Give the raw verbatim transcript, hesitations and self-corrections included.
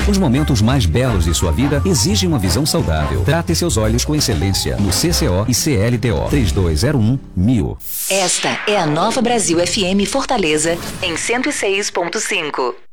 Os momentos mais belos de sua vida exigem uma visão saudável. Trate seus olhos com excelência no C C O e C L T O. três dois zero um mil. Esta é a Nova Brasil F M Fortaleza em cento e seis ponto cinco.